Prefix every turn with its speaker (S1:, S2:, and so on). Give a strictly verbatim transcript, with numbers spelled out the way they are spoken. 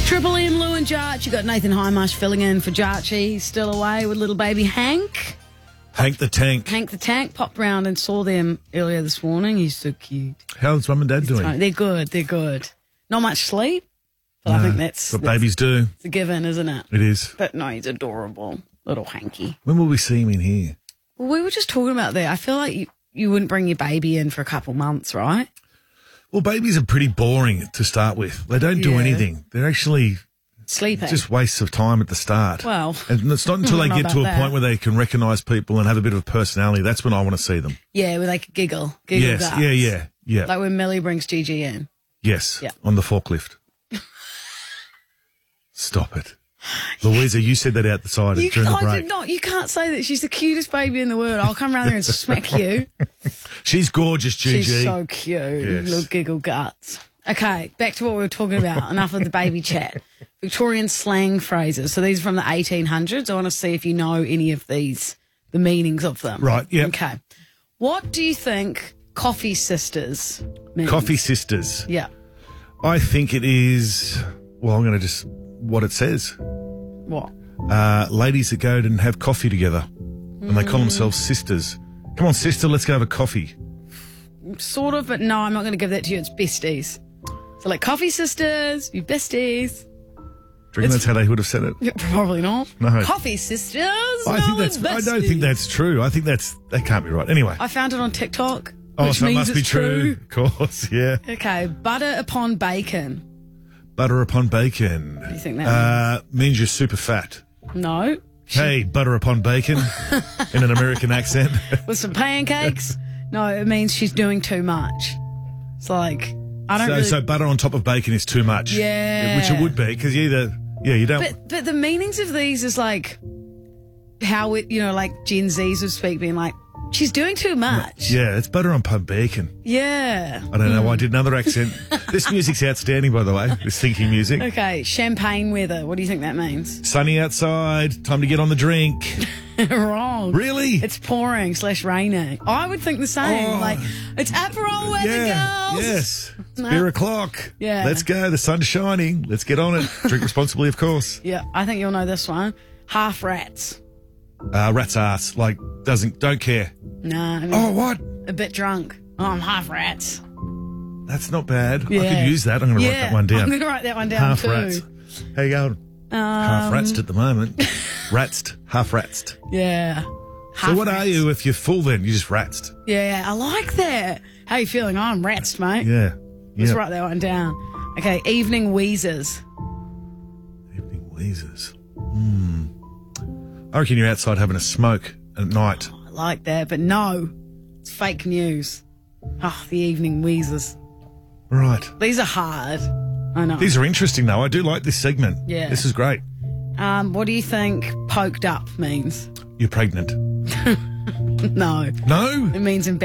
S1: Triple M, Lou and Jarch. You got Nathan Highmarsh filling in for Jarchy. He's still away with little baby Hank.
S2: Hank the Tank.
S1: Hank the Tank popped round and saw them earlier this morning. He's so cute.
S2: How's mum and dad doing?
S1: Tiny. They're good. They're good. Not much sleep, but
S2: No,
S1: I think that's
S2: what
S1: that's,
S2: babies do.
S1: It's a given, isn't it?
S2: It is.
S1: But no, he's adorable. Little Hanky.
S2: When will we see him in here?
S1: Well, we were just talking about that. I feel like you, you wouldn't bring your baby in for a couple months, right?
S2: Well, babies are pretty boring to start with. They don't do
S1: Yeah.
S2: anything. They're actually
S1: Sleeping.
S2: just wastes of time at the start.
S1: Well,
S2: and it's not until
S1: I
S2: they
S1: don't know
S2: get to a
S1: about that.
S2: point where they can recognise people and have a bit of a personality. That's when I want to see them.
S1: yeah, where they could giggle. Giggle
S2: yes,
S1: guts.
S2: yeah, yeah, yeah.
S1: Like when Millie brings Gigi in.
S2: yes,
S1: Yeah.
S2: on the forklift. Stop it. Louisa, you said that out the side
S1: You
S2: during the
S1: can't,
S2: break.
S1: not, you can't say that. She's the cutest baby in the world. I'll come around there and smack you.
S2: She's gorgeous, Gigi.
S1: She's so cute.
S2: Yes.
S1: Little giggle guts. Okay, back to what we were talking about. Enough of the baby chat. Victorian slang phrases. So these are from the eighteen hundreds. I want to see if you know any of these, the meanings of them.
S2: Right, yeah.
S1: Okay. What do you think coffee sisters means?
S2: Coffee sisters.
S1: Yeah.
S2: I think it is, well, I'm going to just, what it says.
S1: What?
S2: Uh, ladies that go and have coffee together. And they call themselves sisters. Come on, sister, let's go have a coffee.
S1: Sort of, but no, I'm not going to give that to you. It's besties. So like coffee sisters, you besties.
S2: Do you reckon that's how they would have said it?
S1: Yeah, probably not.
S2: No.
S1: Coffee sisters.
S2: I
S1: no,
S2: think that's.
S1: it's
S2: I don't
S1: besties.
S2: think that's true. I think that's. That can't be right. Anyway.
S1: I found it on TikTok.
S2: oh,
S1: which
S2: so it
S1: means
S2: must be
S1: it's
S2: true. Of course, yeah.
S1: Okay, butter upon bacon.
S2: Butter upon bacon. What
S1: do you think that
S2: uh, means? You're super fat.
S1: No.
S2: Hey, butter upon bacon, in an American accent.
S1: With some pancakes? No, it means she's doing too much. It's like, I don't
S2: so,
S1: really...
S2: so butter on top of bacon is too much.
S1: Yeah.
S2: Which it would be, because you either, yeah, you don't.
S1: But, but the meanings of these is like how it, you know, like Gen Zs would speak, being like, she's doing too much.
S2: yeah, it's butter on pub bacon.
S1: Yeah.
S2: I don't know why I did another accent. This music's outstanding, by the way, this thinking music.
S1: Okay, champagne weather. What do you think that means?
S2: Sunny outside, time to get on the drink.
S1: Wrong.
S2: Really?
S1: It's pouring slash raining. I would think the same.
S2: Oh.
S1: Like, it's Aperol weather,
S2: yeah,
S1: girls.
S2: yes. It's
S1: No.
S2: beer o'clock.
S1: Yeah.
S2: Let's go. The sun's shining. Let's get on it. Drink responsibly, of course.
S1: Yeah, I think you'll know this one. Half rats.
S2: Uh, rat's ass. Like, doesn't, don't care.
S1: Nah, I mean,
S2: Oh, what?
S1: a bit drunk. Oh, I'm half rats.
S2: That's not bad. I
S1: Yeah.
S2: could use that. I'm going to
S1: Yeah,
S2: write that one down.
S1: I'm going to write that one down
S2: Half
S1: too.
S2: rats. How you going?
S1: Um,
S2: half ratsed at the moment. Ratsed. Half ratsed.
S1: Yeah.
S2: So
S1: Half
S2: what are
S1: rats.
S2: you if you're full then? You just ratsed.
S1: Yeah, I like that. How you feeling? Oh, I'm ratsed, mate.
S2: Yeah.
S1: Let's
S2: Yeah.
S1: write that one down. Okay, evening wheezers.
S2: Evening wheezers. Hmm. I reckon you're outside having a smoke at night.
S1: I like that, but no, it's fake news. Oh, the evening wheezers.
S2: Right.
S1: These are hard. I know.
S2: These are interesting, though. I do like this segment.
S1: Yeah.
S2: This is great.
S1: Um, what do you think poked up means?
S2: You're pregnant.
S1: No,
S2: No?
S1: it means embarrassed.